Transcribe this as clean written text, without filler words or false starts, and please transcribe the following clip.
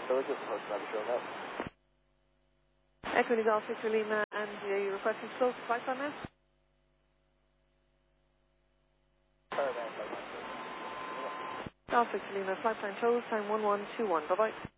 So we're just supposed to have a show now. Echo Golf Victor Lima, and you're requesting to close the flight time now? Golf Victor Lima, flight time closed, time 1121. Bye-bye.